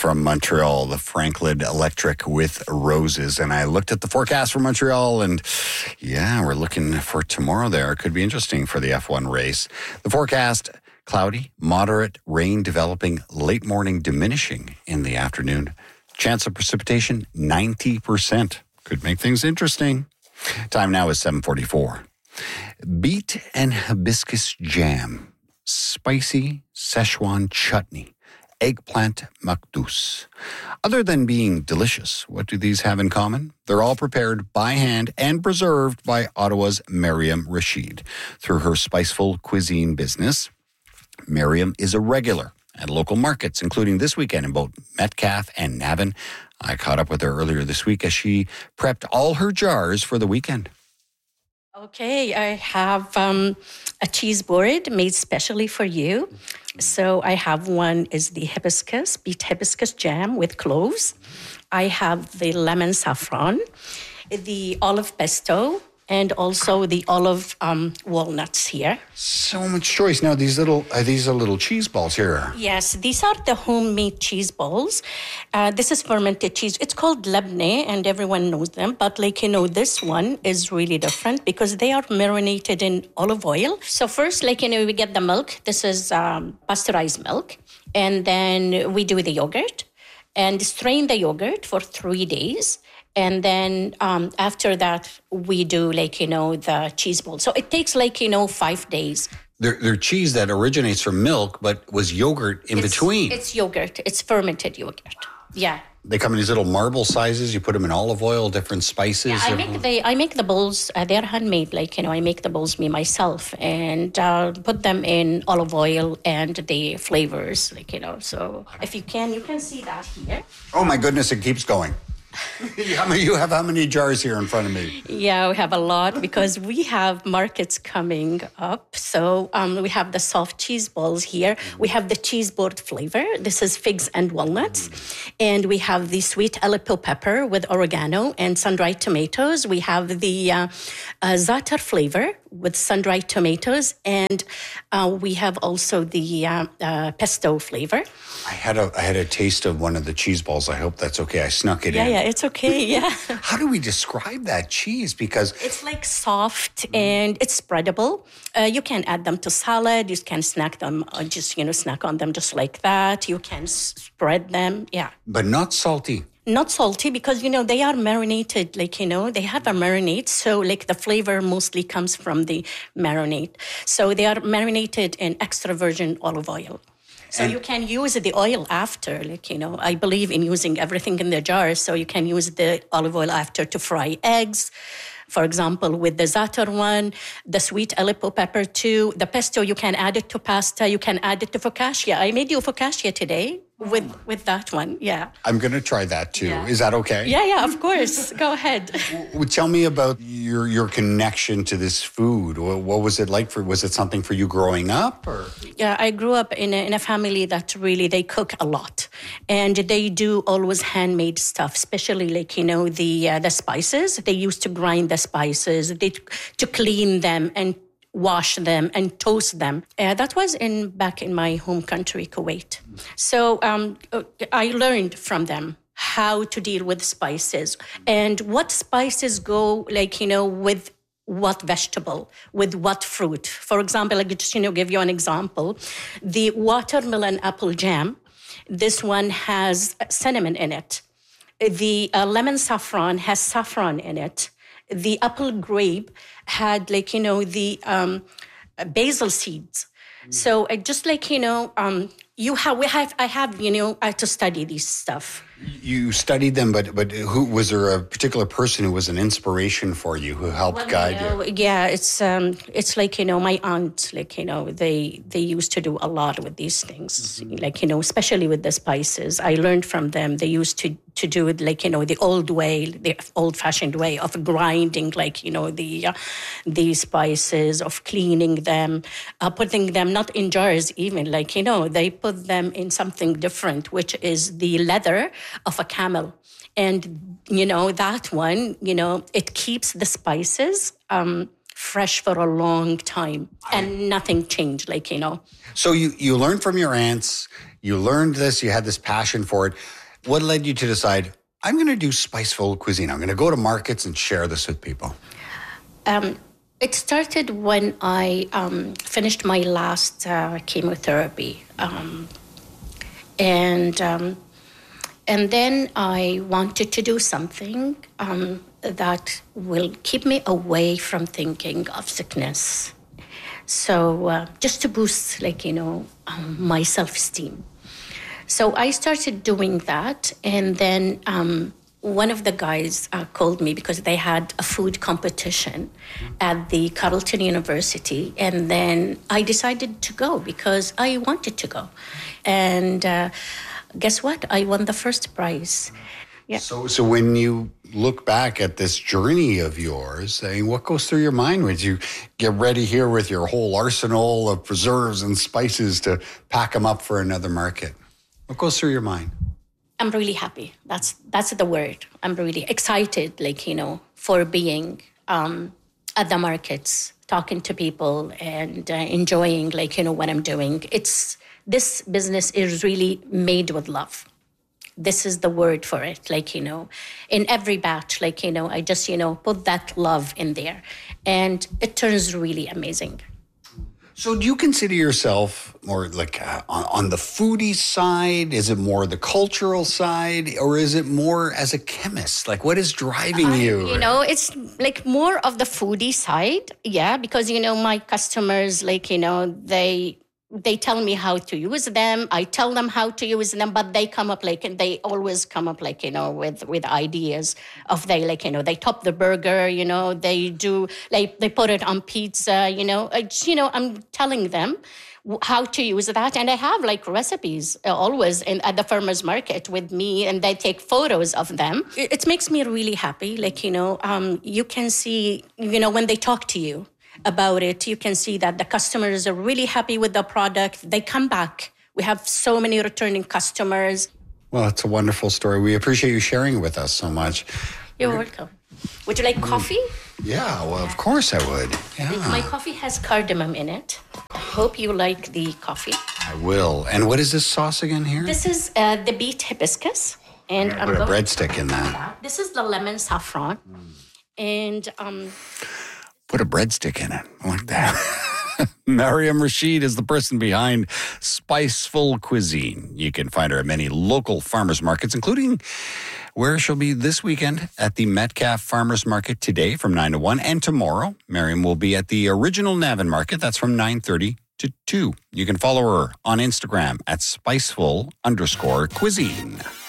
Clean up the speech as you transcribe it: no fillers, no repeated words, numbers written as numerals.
from Montreal, the Franklin Electric with Roses. And I looked at the forecast for Montreal, and yeah, we're looking for tomorrow there. It could be interesting for the F1 race. The forecast, cloudy, moderate rain developing, late morning diminishing in the afternoon. Chance of precipitation, 90%. Could make things interesting. Time now is 7:44. Beet and hibiscus jam, spicy Szechuan chutney, eggplant makdous. Other than being delicious, what do these have in common? They're all prepared by hand and preserved by Ottawa's Miriam Rashid. Through her spiceful cuisine business, Miriam is a regular at local markets, including this weekend in both Metcalfe and Navan. I caught up with her earlier this week as she prepped all her jars for the weekend. Okay, I have a cheese board made specially for you. So I have one is the beet hibiscus jam with cloves. I have the lemon saffron, the olive pesto, and also the olive walnuts here. So much choice. Now, these are little cheese balls here. Yes, these are the homemade cheese balls. This is fermented cheese. It's called Lebne, and everyone knows them. But this one is really different because they are marinated in olive oil. So first, we get the milk. This is pasteurized milk. And then we do the yogurt and strain the yogurt for 3 days. And then after that, we do, the cheese ball. So it takes, 5 days. They're cheese that originates from milk, but was yogurt in between. It's yogurt. It's fermented yogurt. Yeah. They come in these little marble sizes. You put them in olive oil, different spices. Yeah, I make the bowls. They're handmade. I make the bowls myself and put them in olive oil and the flavors. So if you can see that here. Oh my goodness! It keeps going. You have how many jars here in front of me? Yeah, we have a lot because we have markets coming up. So we have the soft cheese balls here. We have the cheese board flavor. This is figs and walnuts. And we have the sweet Aleppo pepper with oregano and sun-dried tomatoes. We have the za'atar flavor with sun-dried tomatoes. And we have also the pesto flavor. I had a taste of one of the cheese balls. I hope that's okay. I snuck it in. Yeah, it's okay. Yeah. How do we describe that cheese? Because it's soft and it's spreadable. You can add them to salad. You can snack them, snack on them just like that. You can spread them. Yeah. But not salty. Not salty because, they are marinated, they have a marinade. So, the flavor mostly comes from the marinade. So, they are marinated in extra virgin olive oil. So you can use the oil after, I believe in using everything in the jars. So you can use the olive oil after to fry eggs. For example, with the za'atar one, the sweet Aleppo pepper too, the pesto, you can add it to pasta, you can add it to focaccia. I made you focaccia today with that one, yeah. I'm going to try that too. Yeah. Is that okay? Yeah, of course. Go ahead. Tell me about your connection to this food. What was it like was it something for you growing up? Or? Yeah, I grew up in a family that really, they cook a lot. And they do always handmade stuff, especially the spices. They used to grind the spices, to clean them and wash them and toast them. That was back in my home country, Kuwait. So I learned from them how to deal with spices and what spices go with what vegetable, with what fruit. For example, I just give you an example. The watermelon apple jam, this one has cinnamon in it. The lemon saffron has saffron in it. The apple grape had the basil seeds. So just I have to study this stuff. You studied them, but who was there a particular person who was an inspiration for you who helped guide you? Yeah, it's my aunt, they used to do a lot with these things, especially with the spices. I learned from them. They used to do it the old way, the old-fashioned way of grinding, the spices, of cleaning them, putting them not in jars even, they put them in something different, which is the leather of a camel. And, that one, it keeps the spices fresh for a long time and nothing changed, So you learned from your aunts, You learned this, you had this passion for it. What led you to decide, I'm going to do Spiceful Cuisine? I'm going to go to markets and share this with people. It started when I finished my last chemotherapy. And then I wanted to do something that will keep me away from thinking of sickness. So just to boost, my self-esteem. So I started doing that. And then one of the guys called me because they had a food competition at the Carleton University. And then I decided to go because I wanted to go. And guess what? I won the first prize. Yeah. So when you look back at this journey of yours, what goes through your mind when you get ready here with your whole arsenal of preserves and spices to pack them up for another market? What goes through your mind? I'm really happy. That's the word. I'm really excited, for being at the markets, talking to people and enjoying, what I'm doing. This business is really made with love. This is the word for it. In every batch, I just, put that love in there and it turns really amazing. So do you consider yourself more on the foodie side? Is it more the cultural side? Or is it more as a chemist? What is driving you? It's more of the foodie side. Yeah, because, my customers, they tell me how to use them. I tell them how to use them, but they come up they always come up with ideas of they top the burger, they do they put it on pizza, I'm telling them how to use that. And I have recipes always at the farmer's market with me, and they take photos of them. It makes me really happy. You can see, when they talk to you about it, you can see that the customers are really happy with the product. They come back. We have so many returning customers. Well, it's a wonderful story. We appreciate you sharing it with us so much. You're welcome. Would you like coffee? Yeah, well, of course I would. Yeah. My coffee has cardamom in it. I hope you like the coffee. I will. And what is this sauce again here? This is the beet hibiscus. And I'm put a breadstick in that. This is the lemon saffron. And put a breadstick in it. I like that. Mariam Rashid is the person behind Spiceful Cuisine. You can find her at many local farmers markets, including where she'll be this weekend at the Metcalfe Farmers Market today from 9 to 1. And tomorrow, Mariam will be at the original Navan Market. That's from 9:30 to 2. You can follow her on Instagram at Spiceful_cuisine.